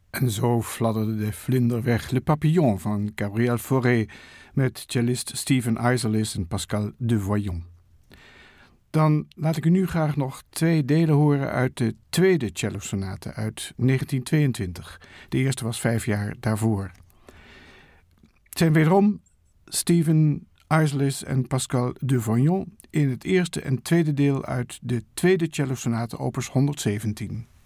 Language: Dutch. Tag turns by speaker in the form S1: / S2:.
S1: En zo fladderde de vlinder weg, Le Papillon van Gabriel Fauré met cellist Steven Isserlis en Pascal Devoyon. Dan laat ik u nu graag nog 2 delen horen uit de tweede cellosonate uit 1922. De eerste was 5 jaar daarvoor. Het zijn wederom Steven Isserlis en Pascal Devoyon in het eerste en tweede deel uit de tweede cellosonate opus 117.